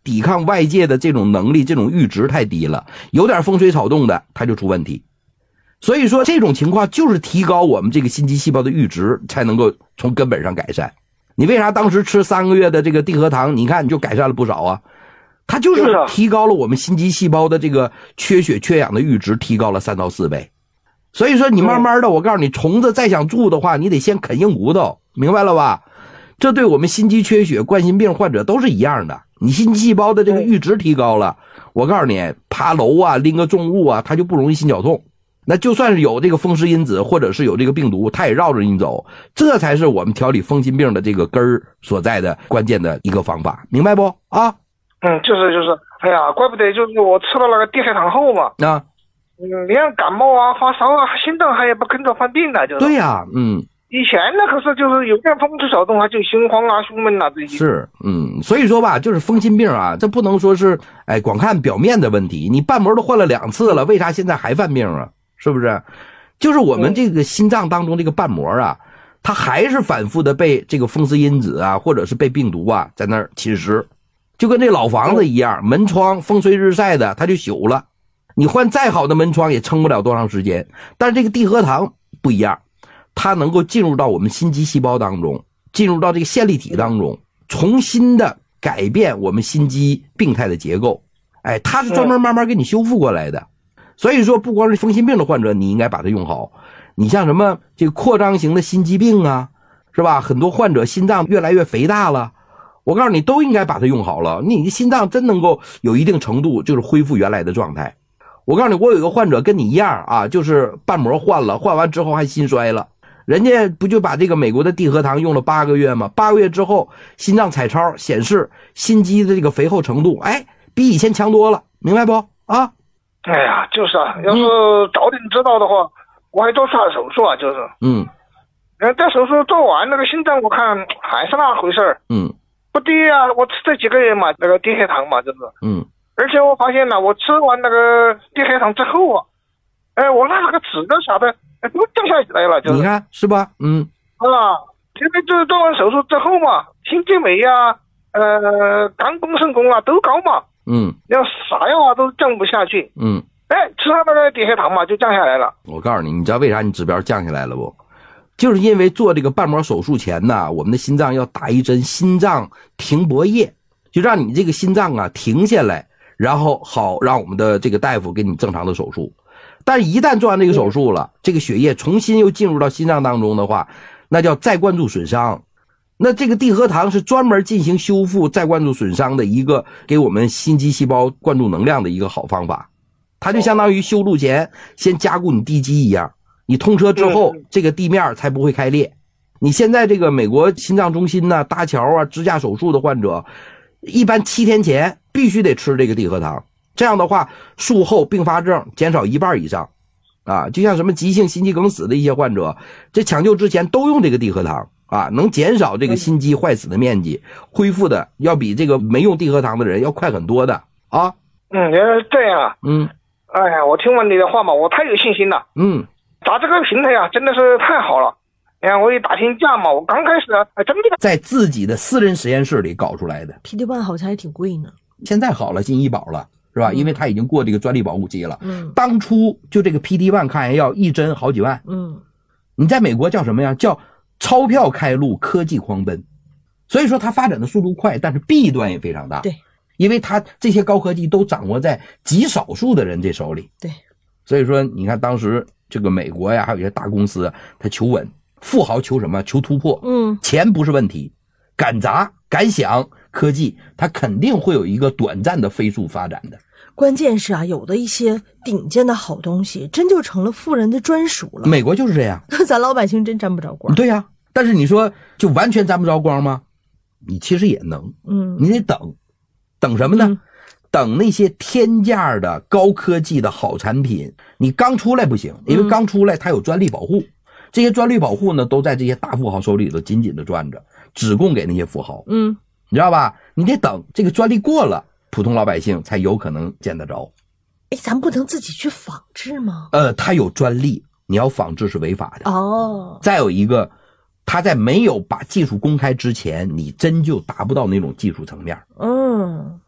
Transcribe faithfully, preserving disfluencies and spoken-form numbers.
抵抗外界的这种能力，这种阈值太低了，有点风吹草动的它就出问题。所以说这种情况就是提高我们这个心肌细胞的阈值才能够从根本上改善。你为啥当时吃三个月的这个地核糖，你看你就改善了不少啊？它就是提高了我们心肌细胞的这个缺血缺氧的阈值，提高了三到四倍。所以说你慢慢的，我告诉你，虫子再想住的话，你得先啃硬骨头，明白了吧？这对我们心肌缺血、冠心病患者都是一样的。你心肌细胞的这个阈值提高了，我告诉你，爬楼啊、拎个重物啊，它就不容易心绞痛。那就算是有这个风湿因子，或者是有这个病毒，它也绕着你走。这才是我们调理风心病的这个根儿所在的关键的一个方法，明白不啊？ 嗯，就是就是，哎呀，怪不得就是我吃了那个地核糖后嘛， 啊， 嗯，连感冒啊、发烧啊、心脏还也不跟着犯病了，就是。 对呀、啊，嗯。 以前呢，可是就是有点风吹草动，它就心慌啊、胸闷啊这些。 是，嗯，所以说吧，就是风心病啊，这不能说是，哎，光看表面的问题。你瓣膜都换了两次了，为啥现在还犯病啊？是不是？就是我们这个心脏当中这个瓣膜啊，它还是反复的被这个风湿因子啊，或者是被病毒啊在那儿侵蚀，就跟这老房子一样，门窗风吹日晒的，它就朽了。你换再好的门窗也撑不了多长时间。但是这个地核糖不一样。它能够进入到我们心肌细胞当中，进入到这个线粒体当中，重新的改变我们心肌病态的结构。哎，它是专门慢慢给你修复过来的。所以说不光是风心病的患者你应该把它用好，你像什么这个扩张型的心肌病啊，是吧？很多患者心脏越来越肥大了，我告诉你都应该把它用好了，你的心脏真能够有一定程度就是恢复原来的状态。我告诉你，我有一个患者跟你一样啊，就是瓣膜换了，换完之后还心衰了。人家不就把这个美国的地核糖用了八个月吗？八个月之后，心脏彩超显示心肌的这个肥厚程度，哎，比以前强多了，明白不？啊？ 哎呀，就是啊，要是早点知道的话，嗯、我还多做手术啊，就是。嗯。呃，这手术做完，那个心脏我看还是那回事儿。嗯。不低啊，我吃这几个月嘛，那个地核糖嘛，就是。嗯。而且我发现了，我吃完那个地核糖之后啊，哎，我那个脂都啥的。都降下来了，就是你看是吧？嗯啊，现在就是做完手术之后嘛，心肌酶啊，呃，肝功肾功啊都高嘛，嗯，要啥药啊都降不下去，嗯，哎，吃上那个地核糖嘛就降下来了。 我告诉你，你知道为啥你指标降下来了不？就是因为做这个瓣膜手术前呢，我们的心脏要打一针心脏停泊液，就让你这个心脏啊停下来，然后好让我们的这个大夫给你正常的手术。但是一旦做完这个手术了，这个血液重新又进入到心脏当中的话，那叫再灌注损伤。那这个地核糖是专门进行修复再灌注损伤的一个给我们心肌细胞灌注能量的一个好方法。它就相当于修路前先加固你地基一样，你通车之后这个地面才不会开裂。你现在这个美国心脏中心呢，搭桥啊、支架手术的患者，一般七天前必须得吃这个地核糖。这样的话，术后并发症减少一半以上，啊，就像什么急性心肌梗死的一些患者，这抢救之前都用这个地核糖啊，能减少这个心肌坏死的面积，恢复的要比这个没用地核糖的人要快很多的啊。 嗯，原来是这样啊。嗯，哎呀，我听完你的话嘛，我太有信心了。嗯，打这个平台啊，真的是太好了。哎呀，我一打听价嘛，我刚开始啊，真的在自己的私人实验室里搞出来的。 P D 一 好像还挺贵呢。 现在好了，进医保了。是吧？因为它已经过这个专利保护期了。嗯，当初就这个 P D 一 抗炎药一针好几万。嗯，你在美国叫什么呀？叫钞票开路，科技狂奔。所以说它发展的速度快，但是弊端也非常大。 对， 因为它这些高科技都掌握在极少数的人这手里。 对， 所以说你看当时这个美国呀，还有一些大公司，它求稳，富豪求什么？求突破。嗯，钱不是问题，敢砸敢想。科技它肯定会有一个短暂的飞速发展的， 关键是啊，有的一些顶尖的好东西真就成了富人的专属了。 美国就是这样， 咱老百姓真沾不着光。 对呀、啊，但是你说就完全沾不着光吗？你其实也能，嗯，你得等，等什么呢？嗯、等那些天价的高科技的好产品，你刚出来不行，因为刚出来它有专利保护，嗯、这些专利保护呢都在这些大富豪手里头紧紧的攥着，只供给那些富豪。嗯。你知道吧？你得等这个专利过了，普通老百姓才有可能见得着。 哎，咱不能自己去仿制吗？ 呃，它有专利，你要仿制是违法的。哦。再有一个，它在没有把技术公开之前，你真就达不到那种技术层面。嗯。